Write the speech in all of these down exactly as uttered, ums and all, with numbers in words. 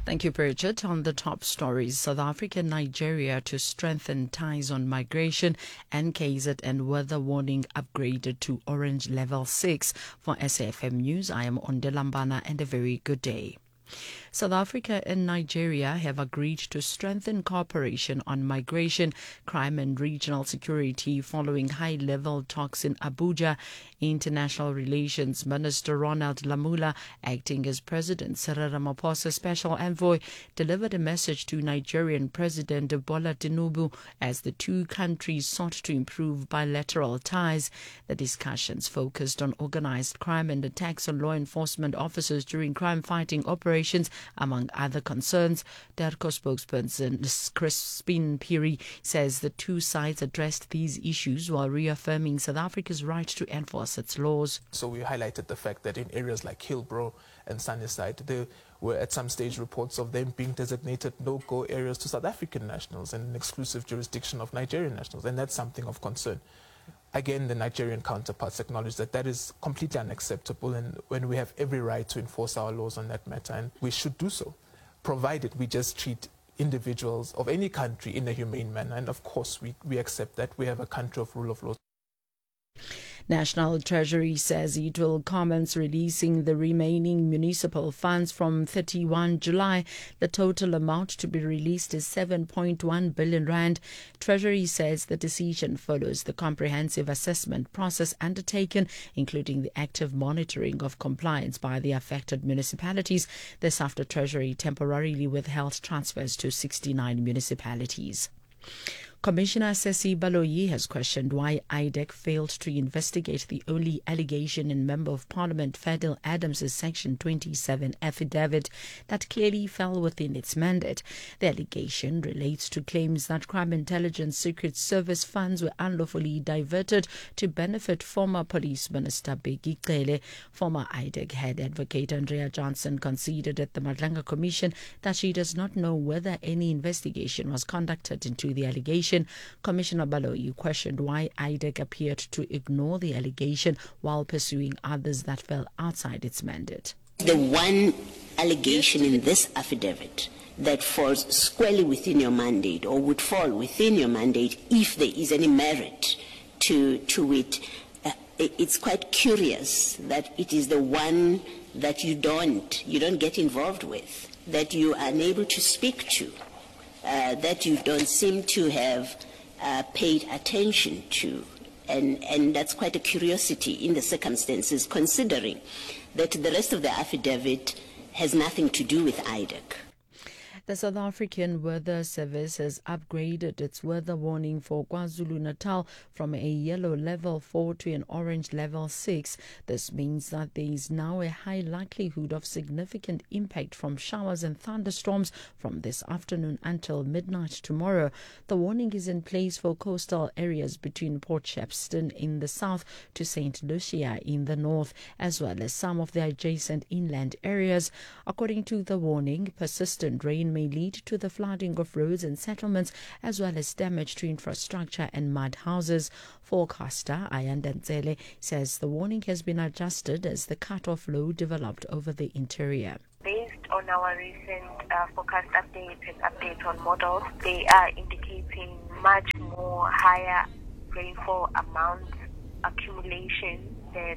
Thank you, Bridget. On the top stories, South Africa and Nigeria to strengthen ties on migration, and K Z N weather warning upgraded to orange level six. For S A F M News, I am Ondelambana, and a very good day. South Africa and Nigeria have agreed to strengthen cooperation on migration, crime and regional security following high-level talks in Abuja. International Relations Minister Ronald Lamola, acting as President Cyril Ramaphosa's special envoy, delivered a message to Nigerian President Bola Tinubu as the two countries sought to improve bilateral ties. The discussions focused on organized crime and attacks on law enforcement officers during crime-fighting operations, among other concerns. DIRCO spokesperson Crispin Piri says the two sides addressed these issues while reaffirming South Africa's right to enforce its laws. So we highlighted the fact that in areas like Hillbrow and Sunnyside, there were at some stage reports of them being designated no-go areas to South African nationals and an exclusive jurisdiction of Nigerian nationals, and that's something of concern. Again, the Nigerian counterparts acknowledge that that is completely unacceptable, and when we have every right to enforce our laws on that matter, and we should do so, provided we just treat individuals of any country in a humane manner. And of course, we, we accept that. We have a country of rule of law. National Treasury says it will commence releasing the remaining municipal funds from thirty-first of July. The total amount to be released is seven point one billion rand. Treasury says the decision follows the comprehensive assessment process undertaken, including the active monitoring of compliance by the affected municipalities. This after Treasury temporarily withheld transfers to sixty-nine municipalities. Commissioner Sesi Baloyi has questioned why I D E C failed to investigate the only allegation in Member of Parliament Fadil Adams' Section twenty-seven affidavit that clearly fell within its mandate. The allegation relates to claims that Crime Intelligence Secret Service funds were unlawfully diverted to benefit former Police Minister Bheki Cele. Former I D E C head advocate Andrea Johnson conceded at the Madlanga Commission that she does not know whether any investigation was conducted into the allegation. Commissioner Baloyi questioned why I D E C appeared to ignore the allegation while pursuing others that fell outside its mandate. The one allegation in this affidavit that falls squarely within your mandate, or would fall within your mandate if there is any merit to, to it, uh, it's quite curious that it is the one that you don't, you don't get involved with, that you are unable to speak to. Uh, that you don't seem to have uh, paid attention to. And, and that's quite a curiosity in the circumstances, considering that the rest of the affidavit has nothing to do with I D E C. The South African Weather Service has upgraded its weather warning for KwaZulu-Natal from a yellow level four to an orange level six. This means that there is now a high likelihood of significant impact from showers and thunderstorms from this afternoon until midnight tomorrow. The warning is in place for coastal areas between Port Shepstone in the south to Saint Lucia in the north, as well as some of the adjacent inland areas. According to the warning, persistent rain may lead to the flooding of roads and settlements, as well as damage to infrastructure and mud houses. Forecaster Ayanda Nzele says the warning has been adjusted as the cut-off low developed over the interior. Based on our recent uh, forecast updates and updates on models, they are indicating much more higher rainfall amount accumulation that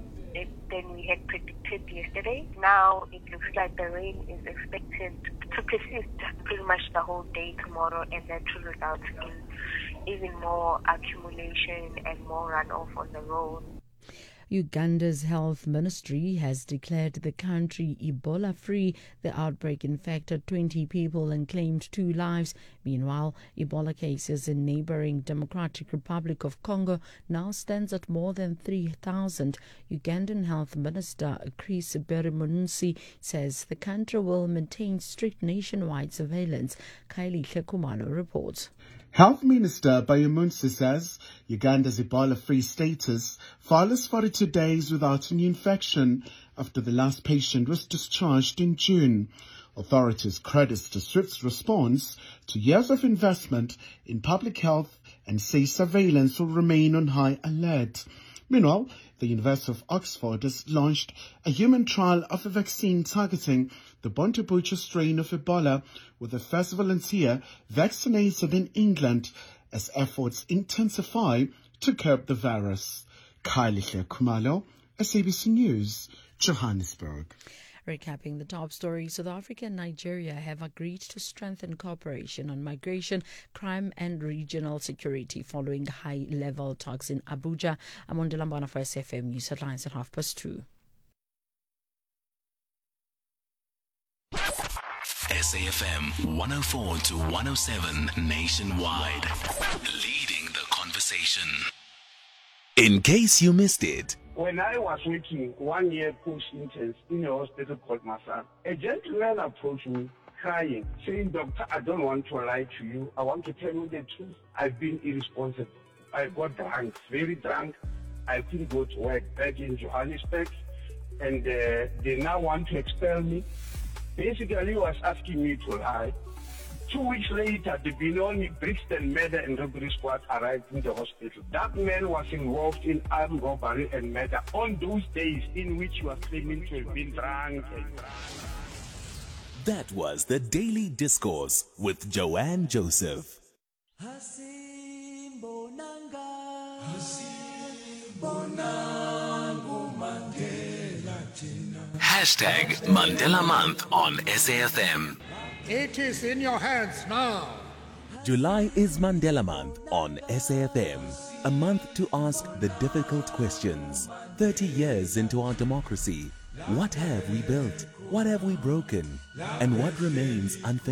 than we had predicted yesterday. Now it looks like the rain is expected to persist pretty much the whole day tomorrow, and that will result in even more accumulation and more runoff on the road. Uganda's health ministry has declared the country Ebola-free. The outbreak infected twenty people and claimed two lives. Meanwhile, Ebola cases in neighboring Democratic Republic of Congo now stands at more than three thousand. Ugandan Health Minister Chris Berimunsi says the country will maintain strict nationwide surveillance. Kylie Tlekumalu reports. Health Minister Bayomunsi says Uganda's Ebola-free status follows forty-two days without a new infection after the last patient was discharged in June. Authorities credit the swift response to years of investment in public health and say surveillance will remain on high alert. Meanwhile, the University of Oxford has launched a human trial of a vaccine targeting the Bontebucha strain of Ebola, with the first volunteer vaccinated in England as efforts intensify to curb the virus. Kylie Kumalo, S A B C News, Johannesburg. Recapping the top stories, South Africa and Nigeria have agreed to strengthen cooperation on migration, crime and regional security following high-level talks in Abuja. I'm on Delambana for S F M News Headlines at half past two. S A F M one oh four to one oh seven nationwide, leading the conversation. In case you missed it, when I was working one year post-intense in a hospital called Masar, a gentleman approached me crying, saying, "Doctor, I don't want to lie to you. I want to tell you the truth. I've been irresponsible. I got drunk, very drunk. I couldn't go to work back in Johannesburg, and uh, they now want to expel me." Basically, he was asking me to lie. Two weeks later, the Benoni Brixton murder and robbery squad arrived in the hospital. That man was involved in armed robbery and murder on those days in which he was claiming to have been drunk. That was the Daily Discourse with Joanne Joseph. Hashtag Mandela Month on S A F M. It is in your hands now. July is Mandela Month on S A F M. A month to ask the difficult questions. thirty years into our democracy, what have we built? What have we broken? And what remains unfinished?